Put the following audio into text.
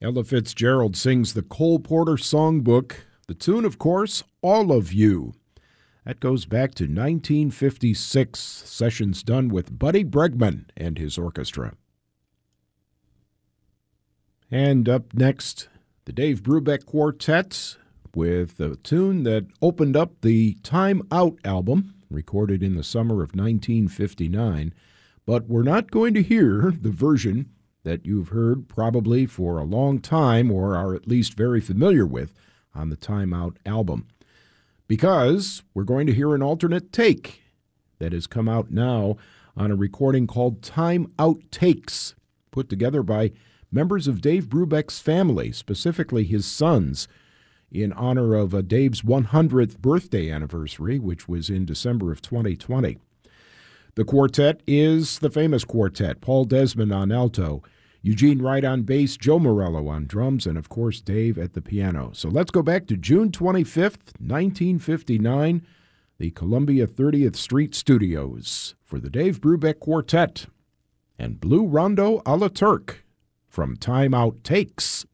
Ella Fitzgerald sings the Cole Porter Songbook. The tune, of course, All of You. That goes back to 1956, sessions done with Buddy Bregman and his orchestra. And up next, the Dave Brubeck Quartet with a tune that opened up the Time Out album, recorded in the summer of 1959. But we're not going to hear the version that you've heard probably for a long time or are at least very familiar with on the Time Out album, because we're going to hear an alternate take that has come out now on a recording called Time Out Takes, put together by members of Dave Brubeck's family, specifically his sons, in honor of Dave's 100th birthday anniversary, which was in December of 2020. The quartet is the famous quartet: Paul Desmond on alto, Eugene Wright on bass, Joe Morello on drums, and of course Dave at the piano. So let's go back to June 25th, 1959, the Columbia 30th Street Studios for the Dave Brubeck Quartet and Blue Rondo a la Turk from Time Out Takes.